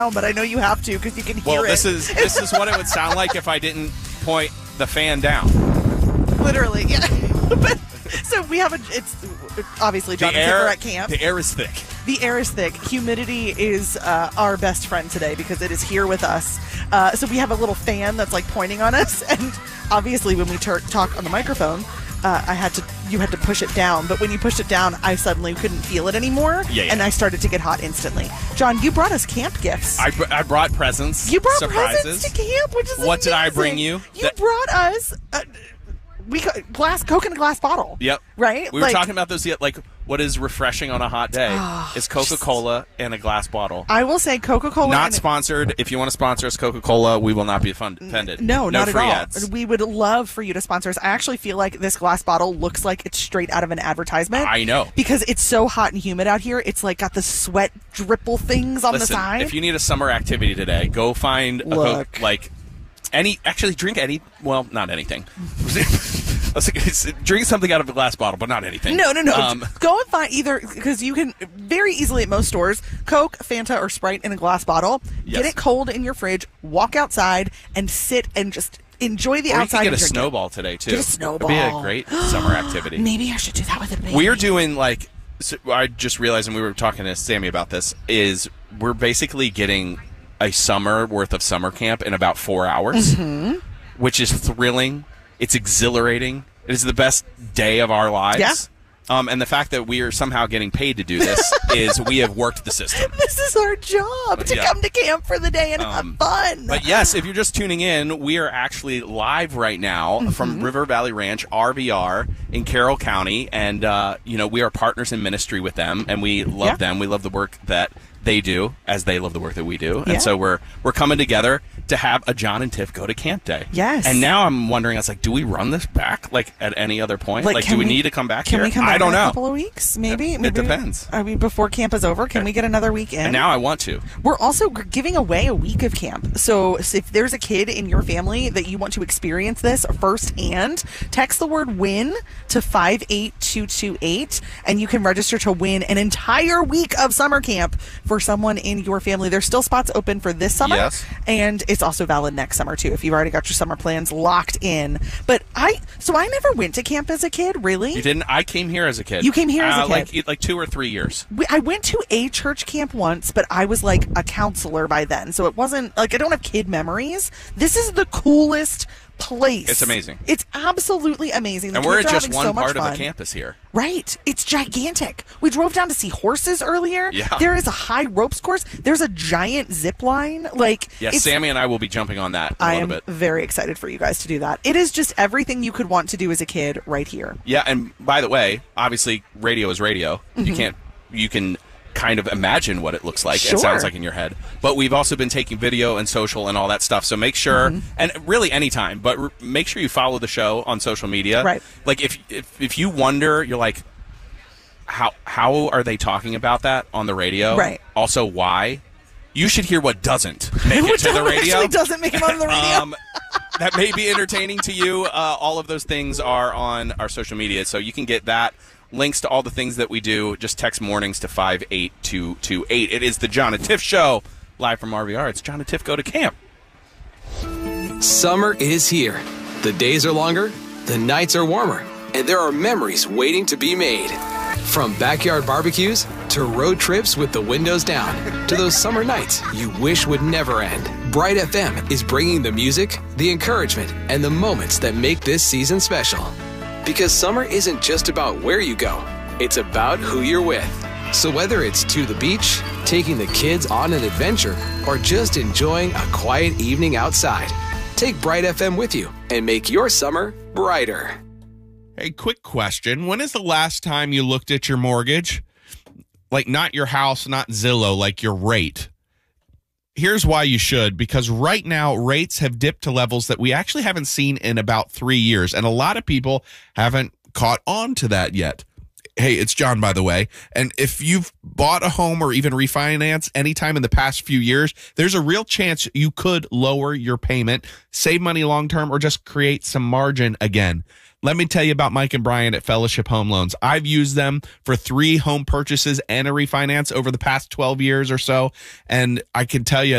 but I know you have to because you can hear Well, it. this is what it would sound like if I didn't point the fan down. Literally, yeah. But, so we have it's obviously John and Tiff are at camp. The air is thick. The air is thick. Humidity is our best friend today because it is here with us. So we have a little fan that's like pointing on us, and obviously when we talk on the microphone, you had to push it down. But when you pushed it down, I suddenly couldn't feel it anymore, and I started to get hot instantly. John, you brought us camp gifts. I brought presents. You brought surprises. presents to camp, which is What amazing. did I bring you? You brought us Coke in a glass bottle. Yep. Right? We were talking about those. Like, what is refreshing on a hot day is Coca-Cola in a glass bottle. I will say Coca-Cola. Not sponsored. If you want to sponsor us, Coca-Cola, we will not be offended. No, not free at all. ads. We would love for you to sponsor us. I actually feel like this glass bottle looks like it's straight out of an advertisement. I know. Because it's so hot and humid out here. It's like got the sweat dripple things on the side. If you need a summer activity today, go find a Coke, drink any, well, not anything. Drink something out of a glass bottle, but not anything. No. Go and find either, because you can very easily at most stores, Coke, Fanta, or Sprite in a glass bottle. Yes. Get it cold in your fridge, walk outside, and sit and just enjoy the outside. You can get a snowball today, too. Get a snowball. It'd be a great summer activity. Maybe I should do that with a baby. We're doing, I just realized, and we were talking to Sammy about this, is we're basically getting a summer worth of summer camp in about 4 hours, which is thrilling. It's exhilarating. It is the best day of our lives. Yeah. And the fact that we are somehow getting paid to do this is we have worked the system. This is our job, to come to camp for the day and have fun. But yes, if you're just tuning in, we are actually live right now from River Valley Ranch, RVR, in Carroll County. And, we are partners in ministry with them, and we love them. We love the work that they do as they love the work that we do. And so we're coming together to have a John and Tiff go to camp day. Yes. And now I'm wondering, I was like, do we run this back at any other point? Do we need to come back here? Can we come back I don't in know. a couple of weeks? Maybe. It depends. I mean, before camp is over, can we get another week in? And now I want to. We're also giving away a week of camp. So if there's a kid in your family that you want to experience this firsthand, text the word WIN to 58228, and you can register to win an entire week of summer camp for someone in your family. There's still spots open for this summer, and it's also valid next summer too if you've already got your summer plans locked in. But I never went to camp as a kid. Really? You didn't? I came here as a kid. You came here as a kid? Like 2 or 3 years. I went to a church camp once, but I was like a counselor by then, so it wasn't like I don't have kid memories. This is the coolest place. It's amazing. It's absolutely amazing. And we're at just one part of the campus here. Right. It's gigantic. We drove down to see horses earlier. Yeah. There is a high ropes course. There's a giant zip line. Sammy and I will be jumping on that a little bit. I am very excited for you guys to do that. It is just everything you could want to do as a kid right here. Yeah, and by the way, obviously radio is radio. You can kind of imagine what it looks like. Sure. It sounds like in your head. But we've also been taking video and social and all that stuff. So make sure, and really anytime, but make sure you follow the show on social media. Right. Like if you wonder, you're like, how are they talking about that on the radio? Right. Also, why? You should hear what doesn't make it to the radio. Actually doesn't make it on the radio. That may be entertaining to you. All of those things are on our social media, so you can get that. Links to all the things that we do. Just text mornings to 58228. It is the John and Tiff Show, live from RVR. It's John and Tiff Go to Camp. Summer is here. The days are longer, the nights are warmer, and there are memories waiting to be made. From backyard barbecues to road trips with the windows down to those summer nights you wish would never end. Bright FM is bringing the music, the encouragement, and the moments that make this season special. Because summer isn't just about where you go, it's about who you're with. So whether it's to the beach, taking the kids on an adventure, or just enjoying a quiet evening outside, take Bright FM with you and make your summer brighter. Hey, quick question. When is the last time you looked at your mortgage? Like not your house, not Zillow, like your rate. Here's why you should, because right now rates have dipped to levels that we actually haven't seen in about 3 years. And a lot of people haven't caught on to that yet. Hey, it's John, by the way. And if you've bought a home or even refinance anytime in the past few years, there's a real chance you could lower your payment, save money long term, or just create some margin again. Let me tell you about Mike and Brian at Fellowship Home Loans. I've used them for 3 home purchases and a refinance over the past 12 years or so, and I can tell you